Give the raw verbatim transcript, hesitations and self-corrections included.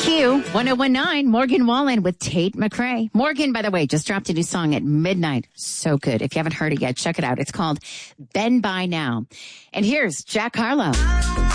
Q one oh one nine, Morgan Wallen with Tate McRae. Morgan, by the way, just dropped a new song at midnight. So good. If you haven't heard it yet, check it out. It's called Bend By Now. And here's Jack Harlow.